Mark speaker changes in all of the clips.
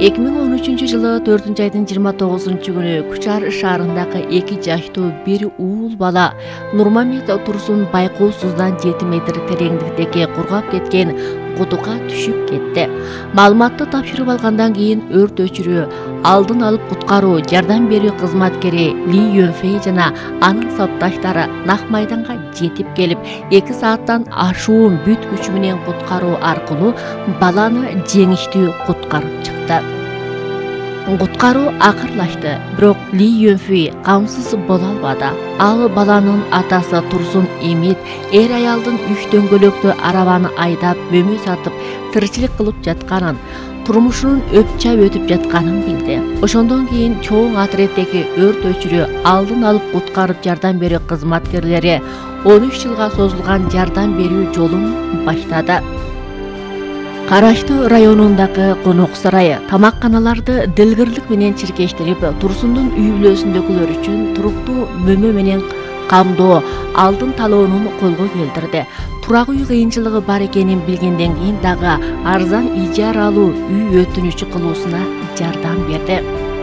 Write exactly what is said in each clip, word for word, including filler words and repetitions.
Speaker 1: эки миң он үчүнчү жылы төртүнчү айдын жыйырма тогузунчу күнү Кучар шаарындагы эки жаштуу бир уул бала Нурмамет Турсун байкоосуздан жети метр тереңдиктеги кургап кеткен кудукка түшүп кетти. Маалыматты тапшырып алгандан кийин өрт өчүрүү, алдын алып куткаруу жардам берүү кызматкери Ли Юнфэй жана анын сапташтары нак майданга жетип келип, эки сааттан ашуун бүт күчү менен куткаруу аркылуу баланы жеңиштүү куткарып чыкты. Куткаруу акырлашты, бирок Ли Юнфэй камсыз боло албады. Ал баланын атасы Турсун Эмит эр аялдын үч дөңгөлөктүү арабаны айдап мөмө сатып тырчылык кылып жатканын, турмушунун өпчап өтүп жатканын билди. Ошондон кийин чоң отряддеги өрт өчүрүү, алдын алып куткарып жардам берүү кызматкерлери он үч жылга созулган жардам берүү жолун баштады. Караштуу районундагы конок сарайы тамакканаларды дилгирлик менен чиркештирип, Турсундун үй бүлөсүндөгүлөр үчүн туруктуу мөмө менен камдоо, алдын талоонун колго келтирди. Турак үй кыйынчылыгы бар экенин билгенден кийин дагы арзан ижара алуу үй өтүнүчү кылуусуна жардам берди.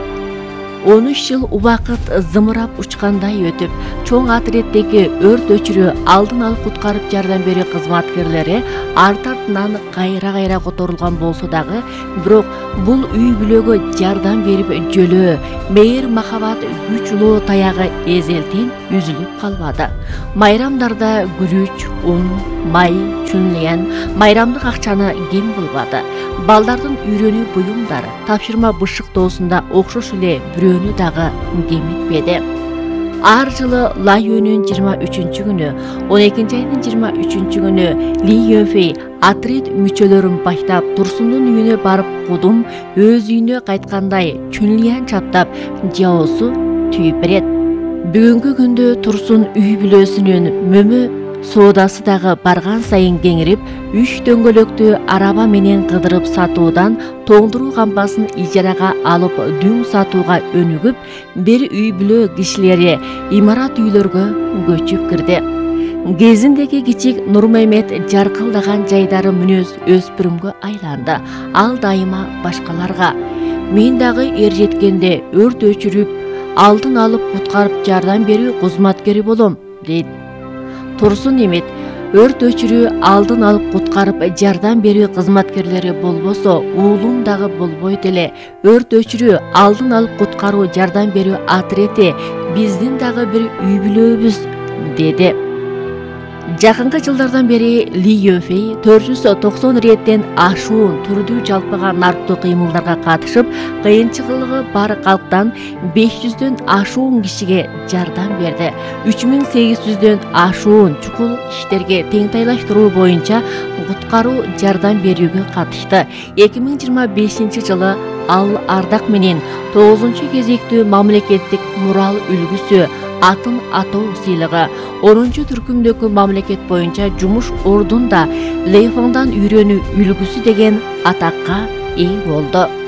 Speaker 1: он үч жыл убакыт зымырап учкандай өтүп, чоң отряддеги өрт өчүрүү, алдын алып куткарып жардам берүү кызматкерлери арт артынан кайра-кайра которулган болсо дагы, бирок бул үй бүлөгө жардам берип жөлөө, мейир махабат күч улоо таягы эзелтен үзүлүп калбады. Майрамдарда күрүч, ун, май, чүнлен, майрамдык акчаны кем кылбады. Балдардын үйрөнүү буюмдары, тапшырма бышыктоосунда окшош эле бирөөнү дагы кемитпеди. Ар жылы Лайөнүн жыйырма үчүнчү күнү, он экинчи айдын жыйырма үчүнчү күнү Ли Юнфэй отряд мүчөлөрүн баштап Турсундун үйүнө барып, кудум өз үйүнө кайткандай чүнлиян чаптап, жаоосу түйүп берет. Бүгүнкү күндө Турсун үй бүлөсүнүн мөмө соодасы дагы барган сайын кеңирип, үч дөңгөлөктүү араба менен кыдырып сатуудан тоңдуруу кампасын ижарага алып дүң сатууга өнүгүп, бир үй бүлө кишилери имарат үйлөргө көчүп кирди. Кезиндеги кичик Нурмамет жаркылдаган жайдары мүнөз өспүрүмгө айланды. Ал дайыма башкаларга: "Мен дагы эр жеткенде өрт өчүрүп, алдын алып куткарып жардам берүү кызматкери болом", дейт. Турсун Эмит: "Өрт өчүрүү, алдын алып куткарып жардам берүү кызматкерлери болбосо, уулум дагы болбойт эле. Өрт өчүрүү, алдын алып куткаруу жардам берүү отряди биздин дагы бир үй бүлөбүз", деди. Жакынкы жылдардан бери Ли Юнфэй төрт жүз токсон реттен ашуун түрдүү жалпыга нарттуу кыймылдарга катышып, кыйынчылыгы бар калктан беш жүздөн ашуун кишиге жардам берди. үч миң сегиз жүздөн ашуун чукул иштерге теңтайлаштыруу боюнча куткаруу жардам берүүгө катышты. эки миң жыйырма бешинчи жылы ал ардак менен тогузунчу кезектүү мамлекеттик мурал үлгүсү атын атоо сыйлыгы, онунчу түркүмдөгү мамлекет боюнча жумуш ордунда Лейфаңдан үйрөнүү үлгүсү деген атакка ээ болду.